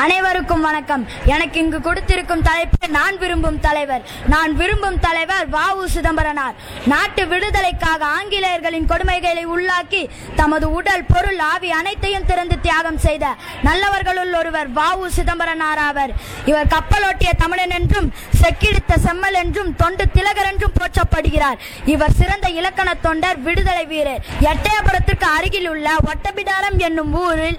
அனைவருக்கும் வணக்கம். எனக்கு இங்கு கொடுத்திருக்கும் தலைப்பு நான் விரும்பும் தலைவர். நான் விரும்பும் தலைவர் வ.உ. சிதம்பரனார். நாட்டு விடுதலைக்காக ஆங்கிலேயர்களின் கொடுமைகளை உள்ளாக்கி தமது உடல், பொருள், ஆவி அனைத்தையும் திறந்து தியாகம் செய்த நல்லவர்களுள் ஒருவர் வ.உ. சிதம்பரனார் ஆவர். இவர் கப்பலோட்டிய தமிழன் என்றும் செக்கிடித்த செம்மல் என்றும் தொண்டு திலகர் என்றும் போற்றப்படுகிறார். இவர் சிறந்த இலக்கண தொண்டர், விடுதலை வீரர். எட்டயபுரத்திற்கு அருகில் உள்ள ஒட்டபிடாரம் என்னும் ஊரில்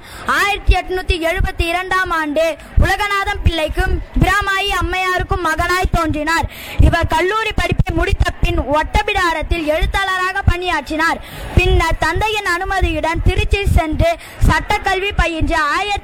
1872 ஆண்டு உலகநாதம் பிள்ளைக்கும் பிராமாயி அம்மையாருக்கும் மகனாய் தோன்றினார். இவர் கல்லூரி படிப்பை முடித்த பின் ஒட்டபிடாரத்தில் எழுத்தாளராக பணியாற்றினார். பின்னர் தந்தையின் அனுமதியுடன் திருச்சி சென்று சட்டக்கல்வி பயின்று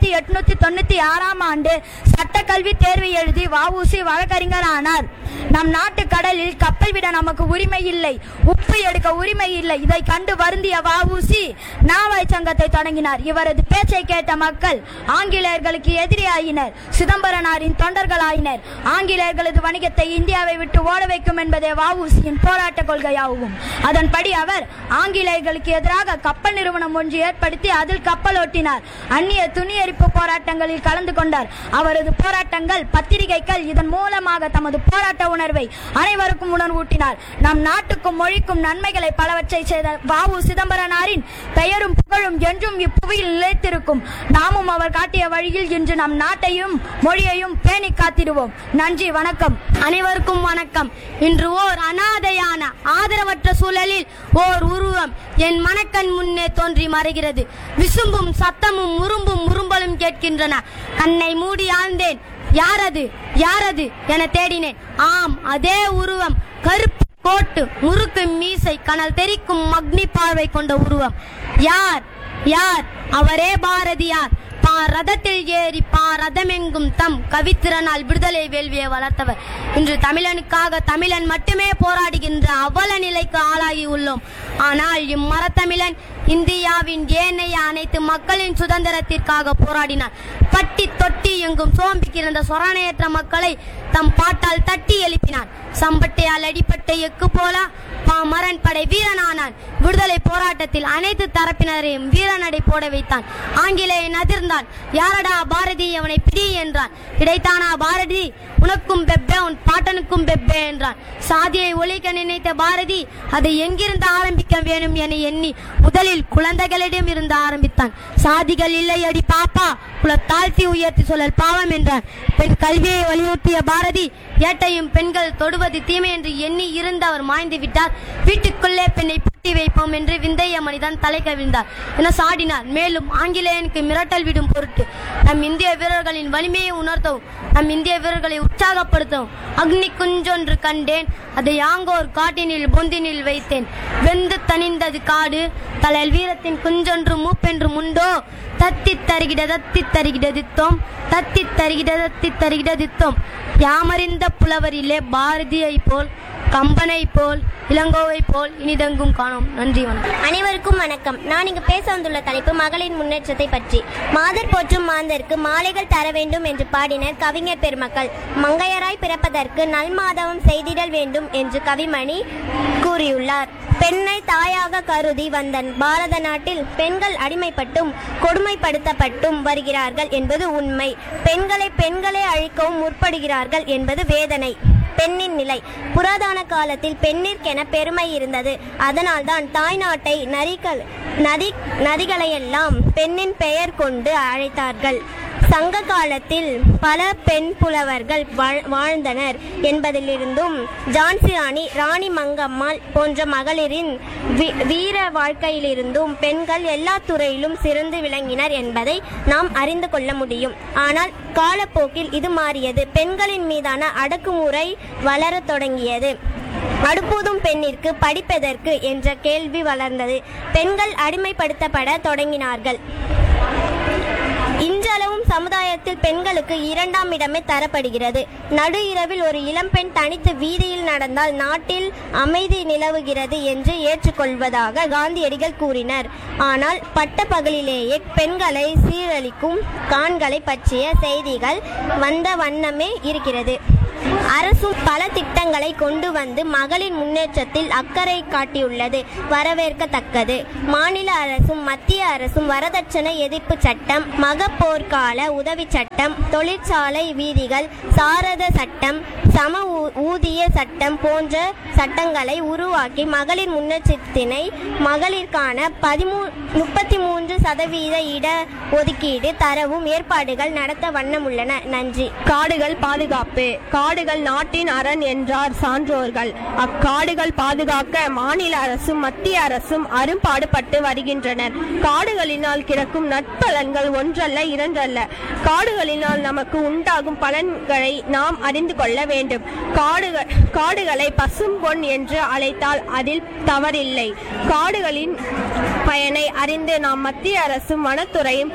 1896 ஆண்டு சட்டக்கல்வி தேர்வு எழுதி வ.உ.சி. வழக்கறிஞர் ஆனார். நம் நாட்டு கடலில் கப்பல் விட நமக்கு உரிமை இல்லை, உப்பு எடுக்க உரிமை இல்லை. இதை கண்டு வருந்திய வ.உ.சி. நாவாய் சங்கத்தை தொடங்கினார். இவரது பேச்சை கேட்ட மக்கள் ஆங்கிலேயர்களுக்கு எதிரியாயினர், சிதம்பரனாரின் தொண்டர்களாயினர். ஆங்கிலேயர்களது வணிகத்தை இந்தியாவை விட்டு ஓட வைக்கும் என்பதே வ.உ.சி.யின் போராட்ட கொள்கையாகும். அதன்படி அவர் ஆங்கிலேயர்களுக்கு எதிராக கப்பல் நிறுவனம் ஒன்று ஏற்படுத்தி அதில் கப்பல் ஓட்டினார். அந்நிய துணி எரிப்பு போராட்டங்களில் கலந்து கொண்டார். அவரது போராட்டங்கள், பத்திரிகைகள் இதன் மூலமாக தமது போராட்ட உணர்வை அனைவருக்கும் உணர்வூட்டினார். நம் நாட்டுக்கும் மொழிக்கும் நன்மைகளை பலவற்றை செய்த வ.உ. சிதம்பரனாரின் பெயரும் புகழும் என்றும் இப்புவியில் நிலைத்திருக்கும். நாமும் அவர் காட்டிய வழியில் இன்று நம் நாட்டையும் மொழியையும் பேணி காத்திடுவோம். நன்றி, வணக்கம். அனைவருக்கும் வணக்கம். இன்று ஓர் அனாதையான ஆதரவற்ற சூழலில் ஓர் உருவம் என் மனக்கண் முன்னே தோன்றி மறைகிறது. விசும்பும் சத்தமும் முரும்பும் முரும்பலும் கேட்கின்றன. கண்ணை மூடி ஆழ்ந்தேன். யாரது யாரது என தேடினேன். ஆம், அதே உருவம். கருப்பு கோட்டு, முறுக்கு மீசை, கனல் தெரிக்கும் அக்னி பார்வை கொண்ட உருவம். யார் யார்? அவரே பாரதியார். ரதத்தில் ஏறி ரதமெங்கும் தம் கவித்திறனால் விடுதலை வேள்வியை வளர்த்தவர். இன்று தமிழனுக்காக தமிழன் மட்டுமே போராடுகின்ற அவல நிலைக்கு ஆளாகி உள்ளோம். ஆனால் இம்மரத்தமிழன் இந்தியாவின் ஏனைய அனைத்து மக்களின் சுதந்திரத்திற்காக போராடினார். பட்டி தொட்டி எங்கும் சோம்பி கிடந்த சொரணையற்ற மக்களை தம் பாட்டால் தட்டி எழுப்பினார். சம்பட்டையால் அடிப்பட்ட எக்கு போல மரண் படை வீரனானான். விடுதலை போராட்டத்தில் அனைத்து தரப்பினரையும் வீரநடை போட வைத்தான். ஆங்கிலேயன் அதிர்ந்தான். யாரடா பாரதி, அவனை பிடி என்றான். கிடைத்தானா பாரதி? உனக்கும் பெப்பே, உன் பாட்டனுக்கும் பெப்பே என்றான். சாதியை ஒழிக்க நினைத்த பாரதி அதை எங்கிருந்து ஆரம்பிக்க வேண்டும் என எண்ணி முதலில் குழந்தைகளிடம் இருந்து ஆரம்பித்தான். சாதிகள் இல்லை அடி பாப்பா, குல தாழ்த்தி உயர்த்தி சொல்லல் பாவம் என்றான். பெண் கல்வியை வலியுறுத்திய பாரதி ஏட்டையும் பெண்கள் தொடுவது தீமை என்று எண்ணி இருந்தவர் மாய்ந்து விட்டார். வீட்டுக்குள்ளே பெண்ணை பூட்டி வைப்போம் என்று விந்தைய மனிதன் தலை கவிழ்ந்தார் என சாடினார். மேலும் ஆங்கிலேயனுக்கு மிரட்டல் விடும் பொருட்டு நம் இந்திய வீரர்களின் வலிமையை உணர்த்தவும், நம் இந்திய வீரர்களை உற்சாகப்படுத்தவும் அக்னி குஞ்சொன்று கண்டேன், அதை யாங்கோர் காட்டினில் பொந்தினில் வைத்தேன். வெந்து தனிந்தது காடு, தலையில் வீரத்தின் குஞ்சொன்று மூப்பென்று முண்டோ. தத்தி தருகிட தத்தி தருகிடதித்தோம், தத்தி தருகிட தத்தி தருகிடதித்தோம். யாமறிந்த புலவரிலே பாரதியை போல், கம்பனை போல், இளங்கோவை போல் இனிதெங்கும் காணோம். நன்றி, வணக்கம். அனைவருக்கும் வணக்கம். நான் இங்கு பேச வந்துள்ள தலைப்பு மகளிர் முன்னேற்றத்தை பற்றி. மாதர் போற்றும் மாந்தருக்கு மாலைகள் தர வேண்டும் என்று பாடினர் கவிஞர் பெருமக்கள். மங்கையராய் பிறப்பதற்கு நல்மாதவம் செய்திடல் வேண்டும் என்று கவிமணி கூறியுள்ளார். பெண்ணை தாயாக கருதி வந்த பாரத நாட்டில் பெண்கள் அடிமைப்பட்டும் கொடுமைப்படுத்தப்பட்டும் வருகிறார்கள் என்பது உண்மை. பெண்களை அழிக்கவும் முற்படுகிறார்கள் என்பது வேதனை. பெண்ணின் நிலை. புராதன காலத்தில் பெண்ணிற்கென பெருமை இருந்தது. அதனால்தான் தாய்நாட்டை நதிகளையெல்லாம் பெண்ணின் பெயர் கொண்டு அழைத்தார்கள். சங்க காலத்தில் பல பெண் புலவர்கள் வாழ்ந்தனர் என்பதிலிருந்தும் ஜான்சி ராணி மங்கம்மாள் போன்ற மகளிரின் வீர வாழ்க்கையிலிருந்தும் பெண்கள் எல்லா துறையிலும் சிறந்து விளங்கினர் என்பதை நாம் அறிந்து கொள்ள முடியும். ஆனால் காலப்போக்கில் இது மாறியது. பெண்களின் மீதான அடக்குமுறை வளரத் தொடங்கியது. அடுப்பூதும் பெண்ணிற்கு படிப்பதற்கு என்ற கேள்வி வளர்ந்தது. பெண்கள் அடிமைப்படுத்தப்பட தொடங்கினார்கள். இன்றளவும் சமுதாயத்தில் பெண்களுக்கு 2ஆம் இடமே தரப்படுகிறது. நடு இரவில் ஒரு இளம்பெண் தனித்து வீதியில் நடந்தால் நாட்டில் அமைதி நிலவுகிறது என்று ஏற்றுக்கொள்வதாக காந்தியடிகள் கூறினர். ஆனால் பட்ட பகலிலேயே பெண்களை சீரழிக்கும் காண்களை பற்றிய செய்திகள் வந்த வண்ணமே இருக்கிறது. அரசும் பல திட்டங்களை கொண்டு வந்து மகளிர் முன்னேற்றத்தில் அக்கறை காட்டியுள்ளது, வரவேற்கத்தக்கது. மாநில அரசும் மத்திய அரசும் வரதட்சணை எதிர்ப்பு சட்டம், மகப்போர்க்கால உதவி சட்டம், தொழிற்சாலை வீதிகள், சாரத சட்டம், சம ஊதிய சட்டம் போன்ற சட்டங்களை உருவாக்கி மகளிர் முன்னேற்றத்தினை மகளிருக்கான 33% இட ஒதுக்கீடு தரவும் ஏற்பாடுகள் நடத்த வண்ணமுள்ளன. நன்றி. காடுகள் பாதுகாப்பு. காடுகள் நாட்டின் அரண் என்றார் சான்றோர்கள். அக்காடுகள் பாதுகாக்க மாநில அரசும் மத்திய அரசும் அரும்பாடுபட்டு வருகின்றனர். காடுகளினால் கிடைக்கும் நற்பலன்கள் ஒன்றல்ல இரண்டல்ல. காடுகளினால் நமக்கு உண்டாகும் பலன்களை நாம் அறிந்து கொள்ள வேண்டும். காடுகளை பசும்பொன் என்று அழைத்தால் அதில் தவறில்லை. காடுகளின் பயனை அறிந்து நாம் மத்திய அரசும் வனத்துறையும்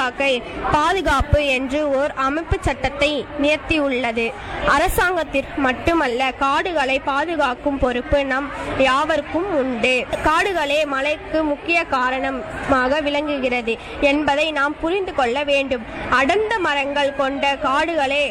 பாதுகாப்பு என்று ஓர் அமைப்பு சட்டத்தை நிறுத்தியுள்ளது. அரசாங்கத்திற்கு மட்டுமல்ல, காடுகளை பாதுகாக்கும் பொறுப்பு நம் யாவருக்கும் உண்டு. காடுகளே மழைக்கு முக்கிய காரணமாக விளங்குகிறது என்பதை நாம் புரிந்து கொள்ள வேண்டும். அடர்ந்த மரங்கள் கொண்ட காடுகளே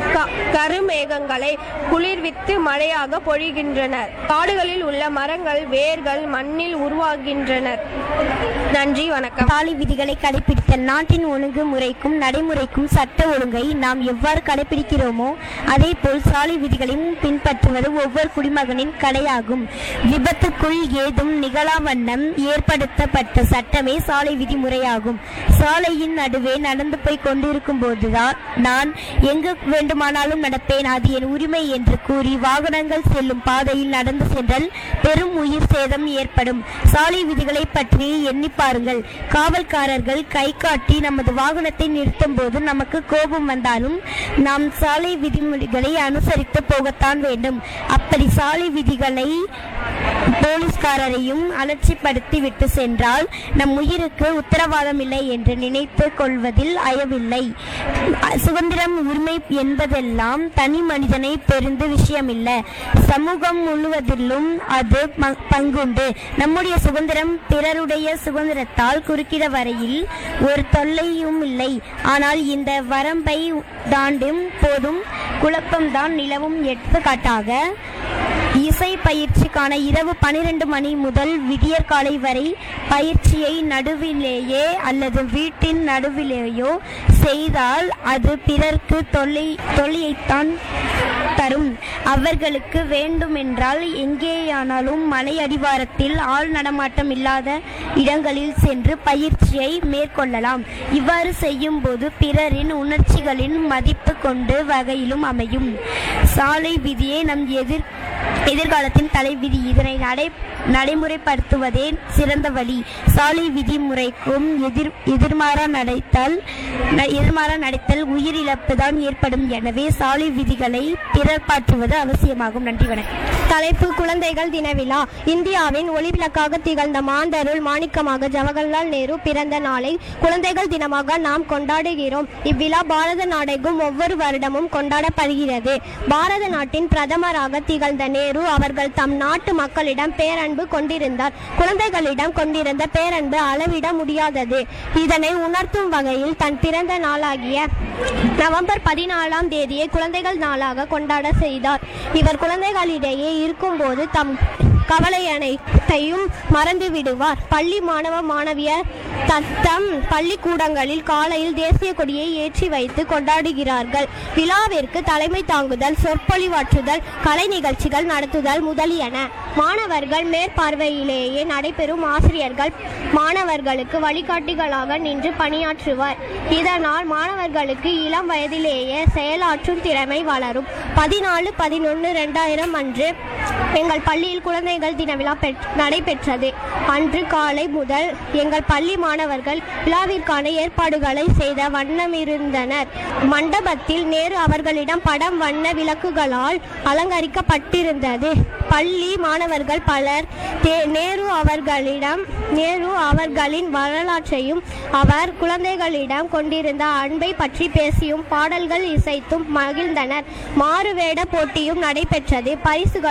கருமேகங்களை குளிர்வித்து மழையாக பொழிகின்றனர். காடுகளில் உள்ள மரங்கள் வேர்கள் மண்ணில் உருவாகின்றனர். நன்றி, வணக்கம். சாலை விதிகளை கடைபிடித்தல். நாட்டின் ஒழுங்குமுறைக்கும் நடைமுறைக்கும் சட்ட ஒழுங்கை நாம் எவ்வாறு கடைபிடிக்கிறோமோ அதே போல் சாலை விதிகளையும் பின்பற்றுவது ஒவ்வொரு குடிமகனின் கடையாகும். விபத்துக்குள் ஏதும் நிகழா வண்ணம் ஏற்படுத்தப்பட்ட சட்டமே சாலை விதிமுறையாகும். சாலையின் நடுவே நடந்து போய் கொண்டிருக்கும் போதுதான் நான் எங்கு வேண்டுமானாலும் நடப்பேன், அது என் உரிமை என்று கூறி வாகனங்கள் செல்லும் பாதையில் நடந்து சென்றால் பெரும் உயிர் சேதம் ஏற்படும். சாலை விதிகளை பற்றி எண்ணி பாருங்கள். காவல்காரர்கள் கை காட்டி நமது வாகனத்தை நிறுத்தும் போது நமக்கு கோபம் வந்தாலும் நாம் சாலை விதிமுறைகளை அனுசரித்து போகத்தான் வேண்டும். அப்படி சாலை விதிகளை போலீஸ்காரரையும் அலட்சிப்படுத்தி விட்டு சென்றால் நம் உயிருக்கு உத்தரவாதம் இல்லை என்று நினைத்து கொள்வதில் அயவில்லை. சுதந்திரம் உரிமை என்பதெல்லாம் தனி மனிதனை பெருந்து விஷயமில்லை, சமூகம் முழுவதிலும் அது பங்குண்டு. நம்முடைய சுதந்திரம் பிறருடைய சுதந்திரத்தால் குறுக்கிட வரையில் ஒரு தொல்லையும் இல்லை. ஆனால் இந்த வரம்பை தாண்டும் போதும் குழப்பம்தான் நிலவும். எடுத்துக்காட்டாக இசை பயிற்சிக்கான இரவு 12 மணி முதல் விடியற்காலை வரை பயிற்சியை நடுவிலேயே அல்லது வீட்டின் நடுவிலேயோ செய்தால் அது பிறர்க்கு தொல்லையைத்தான் தரும். அவர்களுக்கு வேண்டுமென்றால் எங்கேயானாலும் மலை அடிவாரத்தில் ஆள் நடமாட்டம் இல்லாத இடங்களில் சென்று பயிற்சியை மேற்கொள்ளலாம். இவ்வாறு செய்யும் போது பிறரின் உணர்ச்சிகளின் மதிப்பு கொண்டு வகையிலும் அமையும். சாலை விதியை நம் எதிர்காலத்தின் தலைவிதி. இதனை நடைமுறைப்படுத்துவதே சிறந்த வழி. சாலை விதிமுறைக்கும் எதிர்மாறா நடத்தல் உயிரிழப்பு தான் ஏற்படும். எனவே சாலை விதிகளை பிறப்பாற்றுவது அவசியமாகும். நன்றி, வணக்கம். தலைப்பு: குழந்தைகள் தின விழா. இந்தியாவின் ஒளிவிளக்காக திகழ்ந்த மாந்தருள் மாணிக்கமாக ஜவஹர்லால் நேரு பிறந்த நாளை குழந்தைகள் தினமாக நாம் கொண்டாடுகிறோம். இவ்விழா பாரத நாடெங்கும் ஒவ்வொரு வருடமும் கொண்டாடப்படுகிறது. பாரத நாட்டின் பிரதமராக திகழ்ந்த நேரு அவர்கள் தம் நாட்டு மக்களிடம் பேரன்பு கொண்டிருந்தார். குழந்தைகளிடம் கொண்டிருந்த பேரன்பு அளவிட முடியாதது. இதனை உணர்த்தும் வகையில் தன் பிறந்த நாளாகிய நவம்பர் 14ஆம் தேதியை குழந்தைகள் நாளாக கொண்டாட செய்தார். இவர் குழந்தைகளிடையே இருக்கும்போது தம் கவலை அனைத்தையும் மறந்து விடுவார். பள்ளி மாணவ மாணவியர் தத்தம் பள்ளிக்கூடங்களில் காலையில் தேசிய கொடியை ஏற்றி வைத்து கொண்டாடுகிறார்கள். விழாவிற்கு தலைமை தாங்குதல், சொற்பொழிவாற்றுதல், கலை நிகழ்ச்சிகள் நடத்துதல் முதலியன மாணவர்கள் மேற்பார்வையிலேயே நடைபெறும். ஆசிரியர்கள் மாணவர்களுக்கு வழிகாட்டிகளாக நின்று பணியாற்றுவார். இதனால் மாணவர்களுக்கு இளம் வயதிலேயே செயலாற்றும் திறமை வளரும். 14/11/2000 அன்று எங்கள் பள்ளியில் குழந்தைகள் தின விழா நடைபெற்றது. அன்று காலை முதல் எங்கள் பள்ளி மாணவர்கள் விழாவிற்கான ஏற்பாடுகளை செய்த வண்ணமிருந்தனர். மண்டபத்தில் நேரு அவர்களிடம் படம் வண்ண விளக்குகளால் அலங்கரிக்கப்பட்டிருந்தது. பள்ளி மாணவர்கள் பலர் நேரு அவர்களின் வரலாற்றையும் அவர் குழந்தைகளிடம் கொண்டிருந்த அன்பை பற்றி பேசியும் பாடல்கள் இசைத்தும் மகிழ்ந்தனர். மாறுவேட போட்டியும் நடைபெற்றது. பரிசுகளும்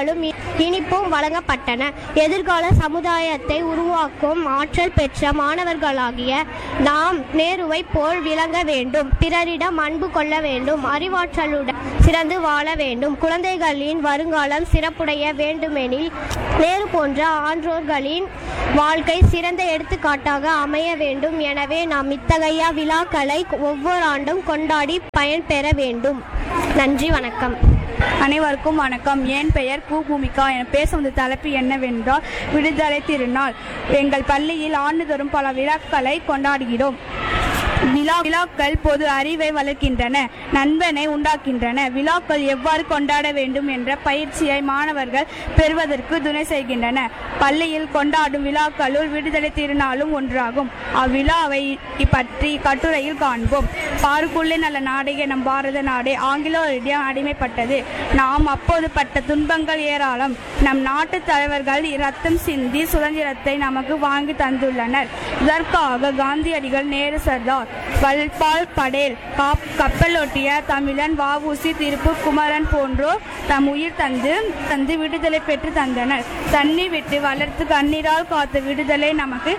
இனிப்பும் வழங்கப்பட்டன. எதிர்கால சமுதாயத்தை உருவாக்கும் ஆற்றல் பெற்ற மாணவர்களாகிய நாம் நேருவை போல் விளங்க வேண்டும், பிறரிடம் அன்பு கொள்ள வேண்டும், அறிவாற்றலுடன் சிறந்து வாழ வேண்டும். குழந்தைகளின் வருங்காலம் சிறப்புடைய வேண்டுமெனில் நேரு போன்ற ஆன்றோர்களின் வாழ்க்கை சிறந்த எடுத்துக்காட்டாக அமைய வேண்டும். எனவே நாம் இத்தகைய விழாக்களை ஒவ்வொரு ஆண்டும் கொண்டாடி பயன்பெற வேண்டும். நன்றி, வணக்கம். அனைவருக்கும் வணக்கம். என் பெயர் கு பூமிகா. என பேச வந்த தலைப்பு என்னவென்றால் விடுதலை திருநாள். எங்கள் பள்ளியில் ஆண்டுதோறும் பல விழாக்களை கொண்டாடுகிறோம். விழாக்கள் பொது அறிவை வளர்க்கின்றன, நண்பனை உண்டாக்கின்றன. விழாக்கள் எவ்வாறு கொண்டாட வேண்டும் என்ற பயிற்சியை மாணவர்கள் பெறுவதற்கு துணை செய்கின்றன. பள்ளியில் கொண்டாடும் விழாக்களுள் விடுதலை திருநாளும் ஒன்றாகும். அவ்விழாவை பற்றி கட்டுரையில் காண்போம். பாருக்குள்ளே நல்ல நாடே நம் பாரத நாடே ஆங்கிலேயரிடம் அடிமைப்பட்டது. நாம் அப்போது பட்ட துன்பங்கள் ஏராளம். நம் நாட்டு தலைவர்கள் இரத்தம் சிந்தி சுதந்திரத்தை நமக்கு வாங்கி தந்துள்ளனர். இதற்காக காந்தியடிகள், நேரு, சர்தார் வல்லபாய் படேல், கப்பலோட்டிய தமிழன் வ.உ.சி., திருப்பு குமரன் போன்றோர் தம் உயிர் தந்து விடுதலை பெற்று தந்தனர். தண்ணி விட்டு வளர்த்து கண்ணீரால் காத்த விடுதலை நமக்கு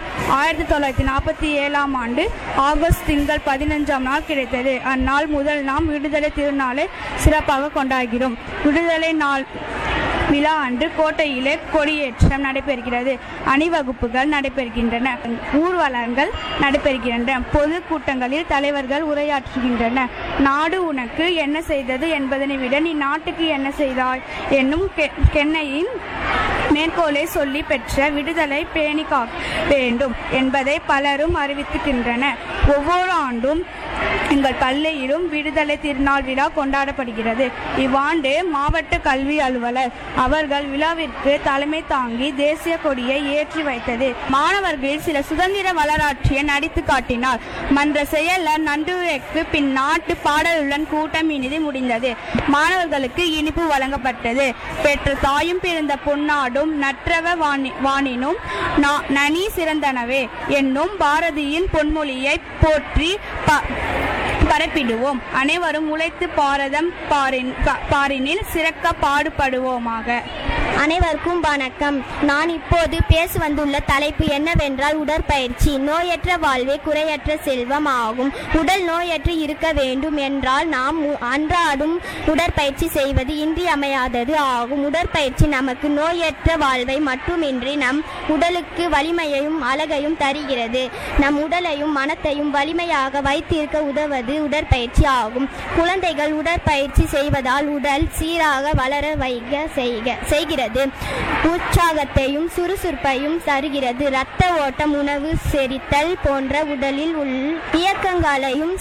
1947 ஆண்டு ஆகஸ்ட் திங்கள் 15ஆம் நாள் கிடைத்தது. அந்நாள் முதல் நாம் விடுதலை திருநாளை சிறப்பாக கொண்டாடுகிறோம். விடுதலை நாள் விழா அன்று கோட்டையிலே கொடியேற்றம் நடைபெறுகிறது. அணிவகுப்புகள் நடைபெறுகின்றன, ஊர்வலங்கள் நடைபெறுகின்றன, பொது கூட்டங்களில் தலைவர்கள் உரையாற்றுகின்றனர். நாடு உனக்கு என்ன செய்தது என்பதனை விட நீ நாட்டுக்கு என்ன செய்தாய் என்னும் கென்னையின் மேற்கோளை சொல்லி பெற்ற விடுதலை பேணி காக்க வேண்டும் என்பதை பலரும் அறிவித்துகின்றனர். ஒவ்வொரு ஆண்டும் எங்கள் பள்ளியிலும் விடுதலை திருநாள் விழா கொண்டாடப்படுகிறது. இவ்வாண்டு மாவட்ட கல்வி அலுவலர் அவர்கள் விழாவிற்கு தலைமை தாங்கி தேசிய கொடியை ஏற்றி வைத்தது. மாணவர்களில் சில சுதந்திர வரலாற்றை நடித்து காட்டினார். மன்ற செயலர் நண்டுரைக்கு பின் நாட்டு பாடலுடன் கூட்டம் இனிது முடிந்தது. மாணவர்களுக்கு இனிப்பு வழங்கப்பட்டது. பெற்ற தாயும் பிறந்த பொன்னாடும் நற்றவ வாணினும் நனி சிறந்தனவே என்னும் பாரதியின் பொன்மொழியை போற்றி பரப்பிடுவோம். அனைவரும் உழைத்து பாரதம் பாரினில் சிறக்க பாடுபடுவோமாக. அனைவருக்கும் வணக்கம். நான் இப்போது பேச வந்துள்ள தலைப்பு என்னவென்றால் உடற்பயிற்சி. நோயற்ற வாழ்வே குறையற்ற செல்வம் ஆகும். உடல் நோயற்று இருக்க வேண்டும் என்றால் நாம் அன்றாடும் உடற்பயிற்சி செய்வது இன்றியமையாதது ஆகும். உடற்பயிற்சி நமக்கு நோயற்ற வாழ்வை மட்டுமின்றி நம் உடலுக்கு வலிமையையும் அழகையும் தருகிறது. நம் உடலையும் மனத்தையும் வலிமையாக வைத்திருக்க உதவது உடற்பயிற்சி ஆகும். குழந்தைகள் உடற்பயிற்சி செய்வதால் உடல் சீராக வளர செய்கிறது. உற்சாகத்தையும் சுறுசுறுப்பையும் தருகிறது. இரத்த ஓட்டம், உணவு செரித்தல் போன்ற உடலில் உள்ள இயக்கங்களையும்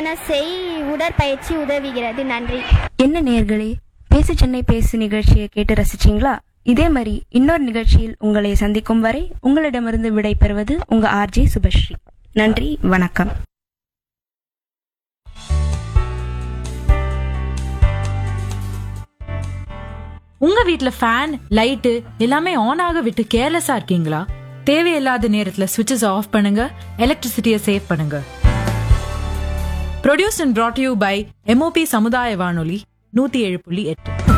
உடற்பயிற்சி உதவுகிறது. நன்றி. என்ன நேயர்களே, பேசு சென்னை பேசு நிகழ்ச்சியை கேட்டு ரசிச்சிங்களா? இதே மாதிரி இன்னொரு நிகழ்ச்சியில் உங்களை சந்திக்கும் வரை உங்களிடமிருந்து விடை பெறுவது உங்க ஆர்ஜே சுபஸ்ரீ. நன்றி, வணக்கம். உங்க வீட்ல ஃபேன், லைட்டு எல்லாமே ஆன் ஆக விட்டு கேர்லெஸ்ஸா இருக்கீங்களா? தேவையில்லாத நேரத்துல ஸ்விட்சஸ் ஆஃப் பண்ணுங்க, எலக்ட்ரிசிட்டியை சேவ் பண்ணுங்க. Produced and brought to you by MOP சமுதாய வானொலி 107.8.